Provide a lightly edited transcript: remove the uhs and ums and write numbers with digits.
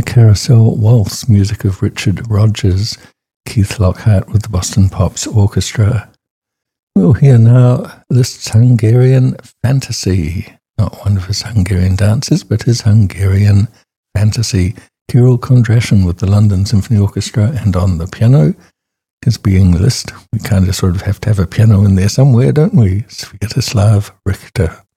Carousel Waltz, music of Richard Rodgers, Keith Lockhart with the Boston Pops Orchestra. We'll hear now Liszt's Hungarian Fantasy, not one of his Hungarian dances, but his Hungarian Fantasy. Kirill Kondrashin with the London Symphony Orchestra, and on the piano, because being Liszt, we kind of sort of have to have a piano in there somewhere, don't we? Sviatoslav Richter.